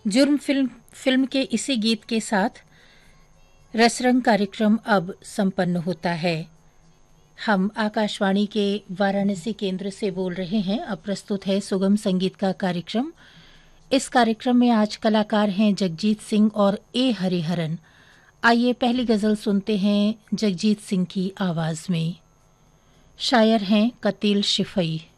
जुर्म फिल्म के इसी गीत के साथ रसरंग कार्यक्रम अब संपन्न होता है। हम आकाशवाणी के वाराणसी केंद्र से बोल रहे हैं। अब प्रस्तुत है सुगम संगीत का कार्यक्रम। इस कार्यक्रम में आज कलाकार हैं जगजीत सिंह और ए हरिहरन। आइए पहली गजल सुनते हैं जगजीत सिंह की आवाज में। शायर हैं कतील शिफई।